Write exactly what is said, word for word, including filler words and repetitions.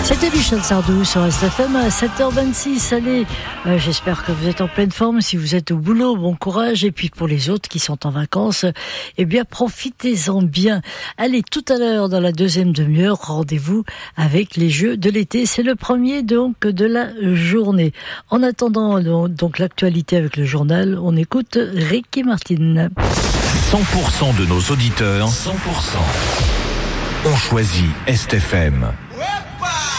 C'était Michel Sardou sur S F M à sept heures vingt-six. Allez, euh, j'espère que vous êtes en pleine forme. Si vous êtes au boulot, bon courage. Et puis pour les autres qui sont en vacances, eh bien profitez-en bien. Allez, tout à l'heure dans la deuxième demi-heure, rendez-vous avec les Jeux de l'été. C'est le premier donc de la journée. En attendant donc l'actualité avec le journal, on écoute Ricky Martin. cent pour cent de nos auditeurs, cent pour cent ont choisi S T F M.